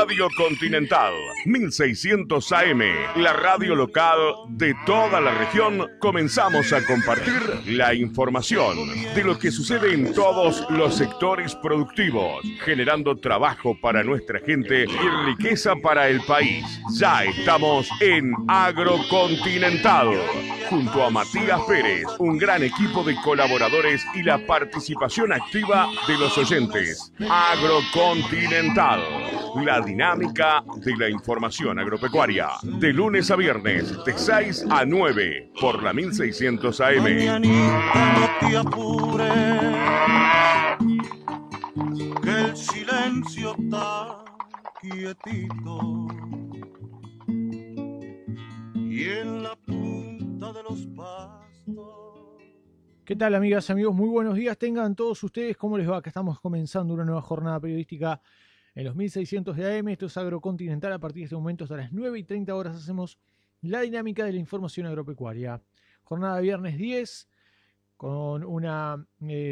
Radio Continental, 1600 AM, la radio local de toda la región. Comenzamos a compartir la información de lo que sucede en todos los sectores productivos, generando trabajo para nuestra gente y riqueza para el país. Ya estamos en Agrocontinental, junto a Matías Pérez, un gran equipo de colaboradores y la participación activa de los oyentes. Agrocontinental, la dinámica de la información agropecuaria, de lunes a viernes, de 6 a 9, por la 1600 AM. Mañanita, no te apures, que el silencio está quietito, y en la punta de los pastos. ¿Qué tal, amigas y amigos? Muy buenos días tengan todos ustedes. ¿Cómo les va? Acá estamos comenzando una nueva jornada periodística en los 1600 de AM. Esto es Agrocontinental. A partir de este momento, hasta las 9:30 horas, hacemos la dinámica de la información agropecuaria. Jornada de viernes 10, con una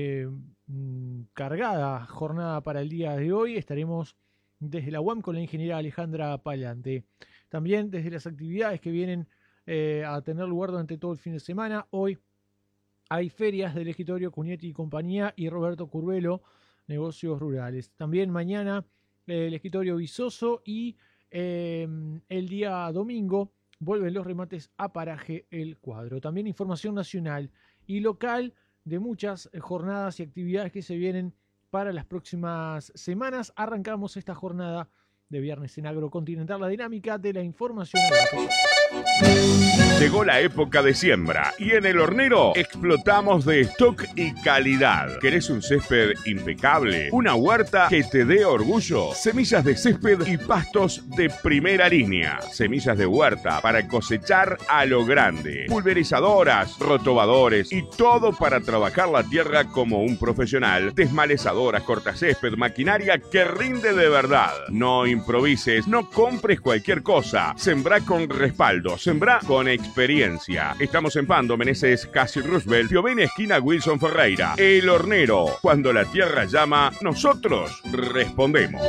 cargada jornada para el día de hoy. Estaremos desde la UAM con la ingeniera Alejandra Pallante. También desde las actividades que vienen a tener lugar durante todo el fin de semana. Hoy hay ferias del escritorio Cugnetti y compañía y Roberto Curvelo, negocios rurales. También mañana el escritorio Visoso y el día domingo vuelven los remates a Paraje El Cuadro. También información nacional y local de muchas jornadas y actividades que se vienen para las próximas semanas. Arrancamos esta jornada de viernes en Agrocontinental, la dinámica de la información agropecuaria. Llegó la época de siembra y en el hornero explotamos de stock y calidad. ¿Querés un césped impecable? ¿Una huerta que te dé orgullo? Semillas de césped y pastos de primera línea. Semillas de huerta para cosechar a lo grande. Pulverizadoras, rotobadores y todo para trabajar la tierra como un profesional. Desmalezadoras, cortacésped, maquinaria que rinde de verdad. No improvises, no compres cualquier cosa. Sembrá con respaldo, sembrá con experiencia. Estamos en Pando, Meneses, Casi Roosevelt, Piovene, esquina Wilson Ferreira. El Hornero. Cuando la tierra llama, nosotros respondemos.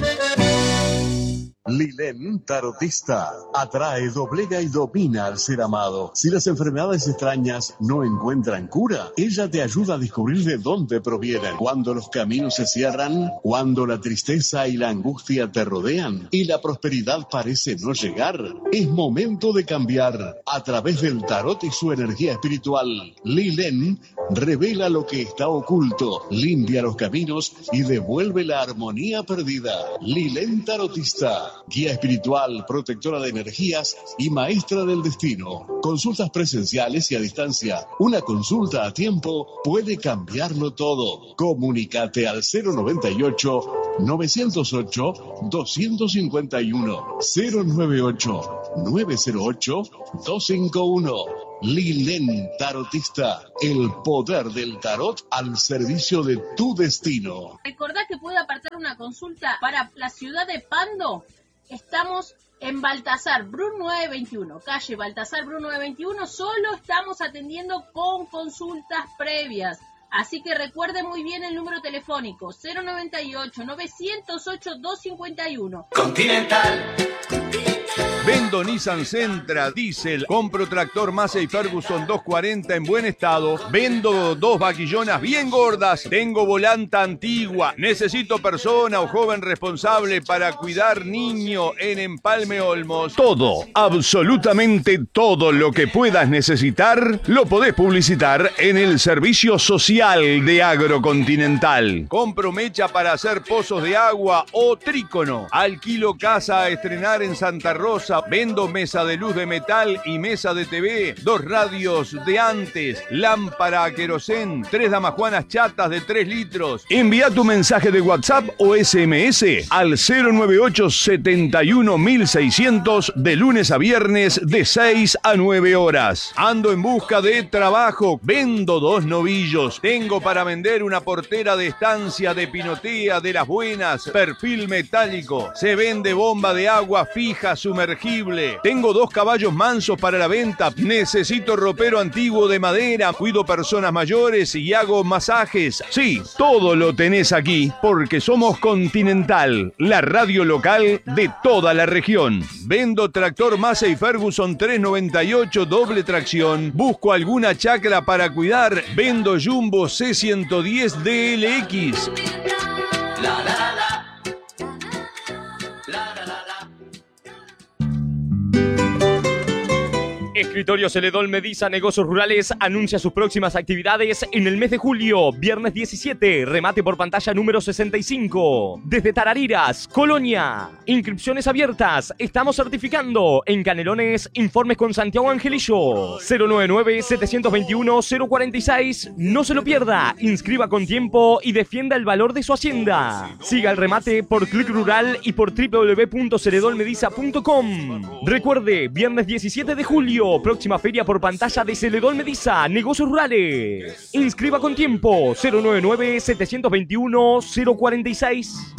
Lilén Tarotista atrae, doblega y domina al ser amado. Si las enfermedades extrañas no encuentran cura, ella te ayuda a descubrir de dónde provienen. Cuando los caminos se cierran, cuando la tristeza y la angustia te rodean y la prosperidad parece no llegar, es momento de cambiar. A través del tarot y su energía espiritual, Lilén revela lo que está oculto, limpia los caminos y devuelve la armonía perdida. Lilén Tarotista, guía espiritual, protectora de energías y maestra del destino. Consultas presenciales y a distancia. Una consulta a tiempo puede cambiarlo todo. Comunícate al 098-908-251. 098-908-251. Lilén Tarotista, el poder del tarot al servicio de tu destino. Recordá que puede apartar una consulta para la ciudad de Pando. Estamos en Baltasar Bru 921, calle Baltasar Bru 921. Solo estamos atendiendo con consultas previas. Así que recuerde muy bien el número telefónico 098-908-251. Continental. Vendo Nissan Sentra, diésel, compro tractor Massey Ferguson 240 en buen estado, vendo 2 vaquillonas bien gordas, tengo volanta antigua, necesito persona o joven responsable para cuidar niño en Empalme Olmos. Todo, absolutamente todo lo que puedas necesitar, lo podés publicitar en el servicio social de Agrocontinental. Compro mecha para hacer pozos de agua o trícono, alquilo casa a estrenar en Santa Rosa, vendo mesa de luz de metal y mesa de TV, 2 radios de antes, lámpara a querosén, 3 damajuanas chatas de 3 litros. Envía tu mensaje de WhatsApp o SMS al 098-71-1600 de lunes a viernes de 6 a 9 horas. Ando en busca de trabajo, vendo 2 novillos, tengo para vender una portera de estancia de pinotea de las buenas, perfil metálico, se vende bomba de agua fija sumergida flexible. Tengo 2 caballos mansos para la venta. Necesito ropero antiguo de madera. Cuido personas mayores y hago masajes. Sí, todo lo tenés aquí porque somos Continental, la radio local de toda la región. Vendo tractor Massey Ferguson 398 doble tracción. Busco alguna chacra para cuidar. Vendo Jumbo C110 DLX. Escritorio Celedón Mediza Negocios Rurales anuncia sus próximas actividades en el mes de julio. Viernes 17, remate por pantalla número 65. Desde Tarariras, Colonia. Inscripciones abiertas. Estamos certificando. En Canelones, informes con Santiago Angelillo. 099-721-046. No se lo pierda. Inscriba con tiempo y defienda el valor de su hacienda. Siga el remate por Click Rural y por www.celedonmediza.com. Recuerde, viernes 17 de julio. Próxima feria por pantalla de Celedón Mediza, Negocios Rurales. Inscriba con tiempo, 099-721-046.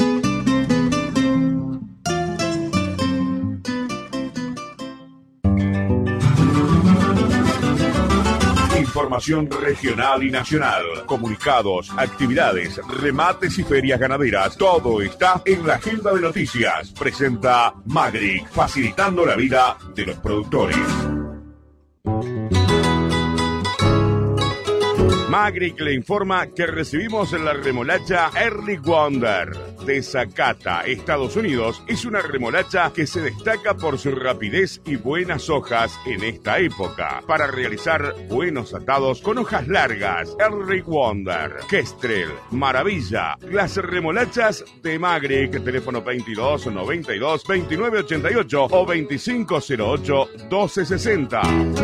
Información regional y nacional, comunicados, actividades, remates y ferias ganaderas. Todo está en la agenda de noticias. Presenta Magric, facilitando la vida de los productores. Magric le informa que recibimos la remolacha Early Wonder de Zacata, Estados Unidos. Es una remolacha que se destaca por su rapidez y buenas hojas en esta época, para realizar buenos atados con hojas largas. Early Wonder, Kestrel, Maravilla, las remolachas de Magric. Teléfono 22 92 29 88 o 2508 1260.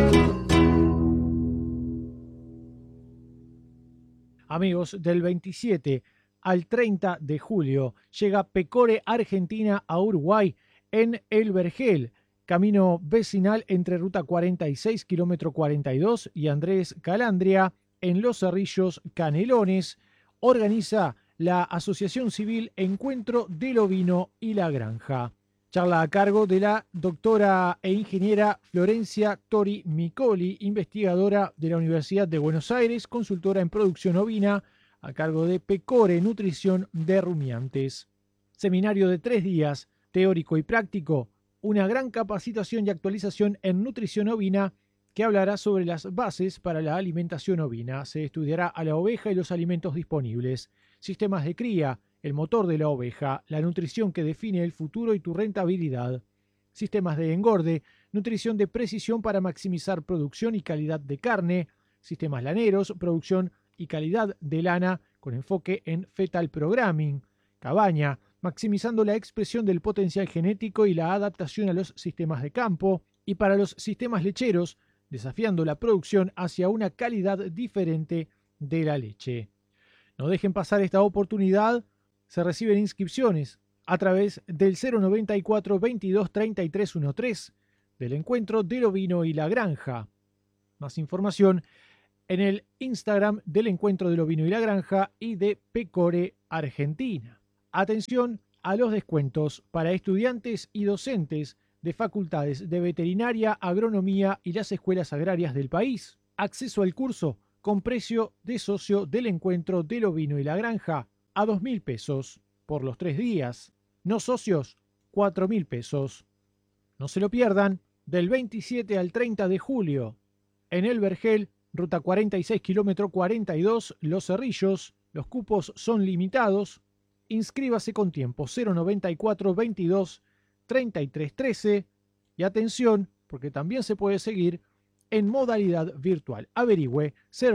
Amigos, del 27 al 30 de julio llega Pecore Argentina a Uruguay en El Vergel, camino vecinal entre Ruta 46, kilómetro 42 y Andrés Calandria en Los Cerrillos, Canelones. Organiza la Asociación Civil Encuentro del Ovino y la Granja. Charla a cargo de la doctora e ingeniera Florencia Tori Micoli, investigadora de la Universidad de Buenos Aires, consultora en producción ovina, a cargo de Pecore Nutrición de Rumiantes. Seminario de 3 días, teórico y práctico, una gran capacitación y actualización en nutrición ovina que hablará sobre las bases para la alimentación ovina. Se estudiará a la oveja y los alimentos disponibles, sistemas de cría, el motor de la oveja, la nutrición que define el futuro y tu rentabilidad, sistemas de engorde, nutrición de precisión para maximizar producción y calidad de carne, sistemas laneros, producción y calidad de lana con enfoque en fetal programming, cabaña, maximizando la expresión del potencial genético y la adaptación a los sistemas de campo, y para los sistemas lecheros, desafiando la producción hacia una calidad diferente de la leche. No dejen pasar esta oportunidad. Se reciben inscripciones a través del 094 22 33 13 del Encuentro del Ovino y la Granja. Más información en el Instagram del Encuentro del Ovino y la Granja y de Pecore Argentina. Atención a los descuentos para estudiantes y docentes de facultades de veterinaria, agronomía y las escuelas agrarias del país. Acceso al curso con precio de socio del Encuentro del Ovino y la Granja a 2.000 pesos por los 3 días. No socios, 4.000 pesos. No se lo pierdan, del 27 al 30 de julio. En El Vergel, ruta 46, kilómetro 42, Los Cerrillos. Los cupos son limitados. Inscríbase con tiempo, 094 22 33 13. Y atención, porque también se puede seguir en modalidad virtual. Averigüe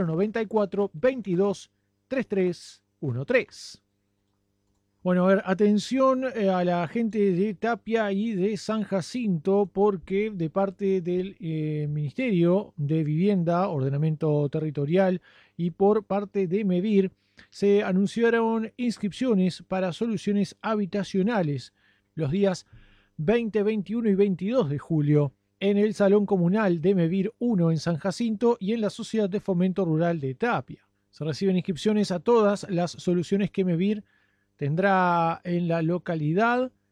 094 22 33 13. Bueno, a ver, atención a la gente de Tapia y de San Jacinto, porque de parte del Ministerio de Vivienda, Ordenamiento Territorial y por parte de MEVIR se anunciaron inscripciones para soluciones habitacionales los días 20, 21 y 22 de julio en el Salón Comunal de MEVIR 1 en San Jacinto y en la Sociedad de Fomento Rural de Tapia. Se reciben inscripciones a todas las soluciones que MEVIR tendrá en la localidad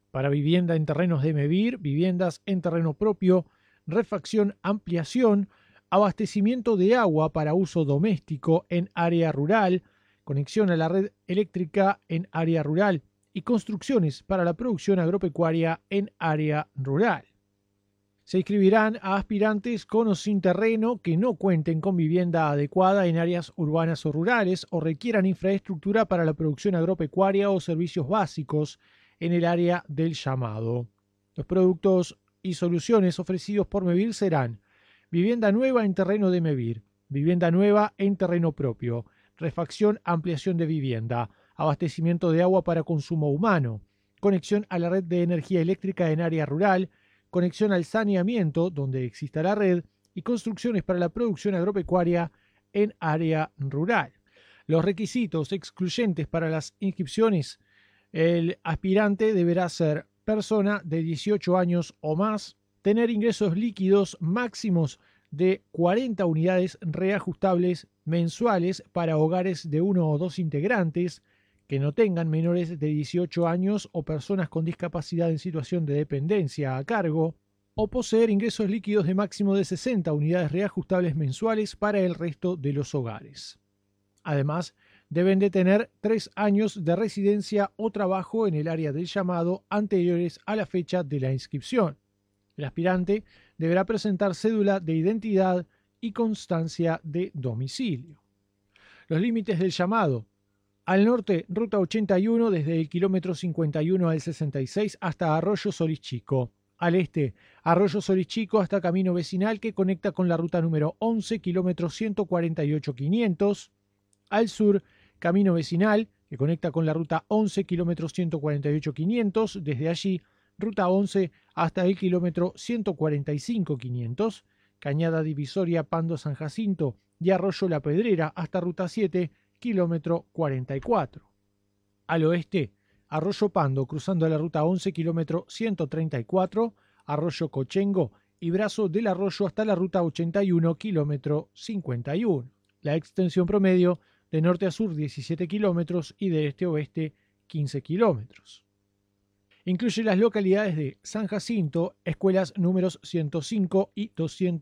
para vivienda en terrenos de MEVIR, viviendas en terreno propio, refacción, ampliación, abastecimiento de agua para uso doméstico en área rural, conexión a la red eléctrica en área rural y construcciones para la producción agropecuaria en área rural. Se inscribirán a aspirantes con o sin terreno que no cuenten con vivienda adecuada en áreas urbanas o rurales o requieran infraestructura para la producción agropecuaria o servicios básicos en el área del llamado. Los productos y soluciones ofrecidos por MEVIR serán vivienda nueva en terreno de MEVIR, vivienda nueva en terreno propio, refacción, ampliación de vivienda, abastecimiento de agua para consumo humano, conexión a la red de energía eléctrica en área rural, conexión al saneamiento donde exista la red y construcciones para la producción agropecuaria en área rural. Los requisitos excluyentes para las inscripciones: el aspirante deberá ser persona de 18 años o más, tener ingresos líquidos máximos de 40 unidades reajustables mensuales para hogares de 1 o 2 integrantes, que no tengan menores de 18 años o personas con discapacidad en situación de dependencia a cargo, o poseer ingresos líquidos de máximo de 60 unidades reajustables mensuales para el resto de los hogares. Además, deben de tener 3 años de residencia o trabajo en el área del llamado anteriores a la fecha de la inscripción. El aspirante deberá presentar cédula de identidad y constancia de domicilio. Los límites del llamado: al norte, ruta 81 desde el kilómetro 51 al 66 hasta Arroyo Solís Chico. Al este, Arroyo Solís Chico hasta Camino Vecinal que conecta con la ruta número 11, kilómetro 148.500. Al sur, Camino Vecinal que conecta con la ruta 11, kilómetro 148.500. Desde allí, ruta 11 hasta el kilómetro 145.500. Cañada Divisoria, Pando San Jacinto y Arroyo La Pedrera hasta ruta 7, kilómetro 44. Al oeste, Arroyo Pando cruzando la ruta 11, kilómetro 134, Arroyo Cochengo y Brazo del Arroyo hasta la ruta 81, kilómetro 51. La extensión promedio de norte a sur 17 kilómetros y de este a oeste 15 kilómetros. Incluye las localidades de San Jacinto, escuelas números 105 y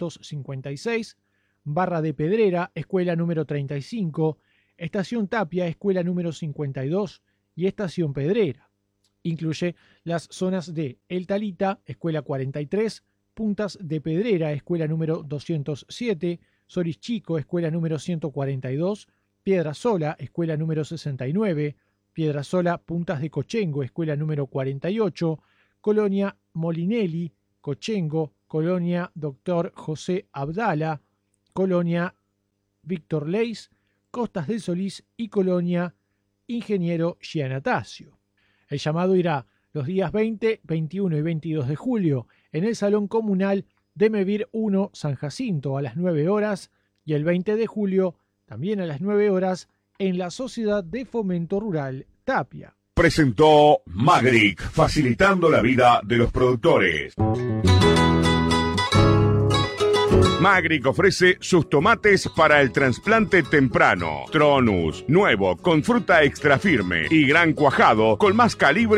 256, Barra de Pedrera, escuela número 35, Estación Tapia, escuela número 52 y Estación Pedrera. Incluye las zonas de El Talita, escuela 43, Puntas de Pedrera, escuela número 207, Solís Chico, escuela número 142, Piedrasola, escuela número 69, Piedrasola, Puntas de Cochengo, escuela número 48, Colonia Molinelli, Cochengo, Colonia Dr. José Abdala, Colonia Víctor Leis, Costas del Solís y Colonia Ingeniero Giannatasio. El llamado irá los días 20, 21 y 22 de julio en el Salón Comunal de MEVIR 1 San Jacinto a las 9 horas y el 20 de julio también a las 9 horas en la Sociedad de Fomento Rural Tapia. Presentó Magric, facilitando la vida de los productores. Magric ofrece sus tomates para el trasplante temprano. Tronus, nuevo, con fruta extra firme y gran cuajado, con más calibre